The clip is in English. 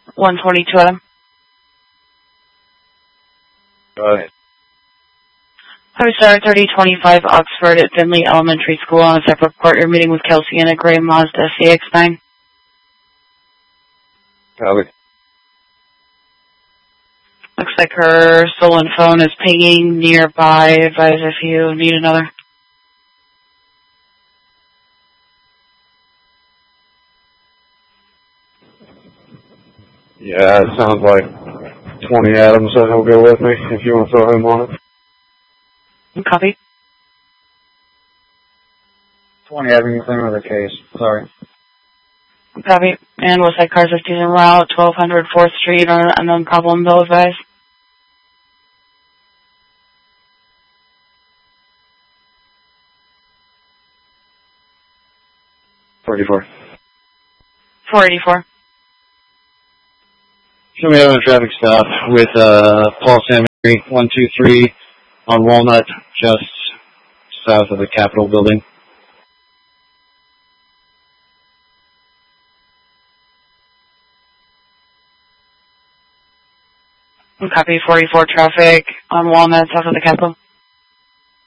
122 Adam. Go ahead. Hi, sir. 3025 Oxford at Finley Elementary School on a separate report. You're meeting with Kelsey in a gray Mazda CX-9. Copy. Looks like her stolen phone is pinging nearby. Advise if you need another. Yeah, it sounds like 20 Adams said he'll go with me if you want to throw him on it. Copy. 20 Adams, you think of the case. Sorry. Copy. And looks like cars 15 en route, 1200 4th Street on an unknown problem, though, advise. $44. 484. Show me having a traffic stop with Paul Samuel 123 on Walnut, just south of the Capitol building. Copy. 44 traffic on Walnut, south of the Capitol.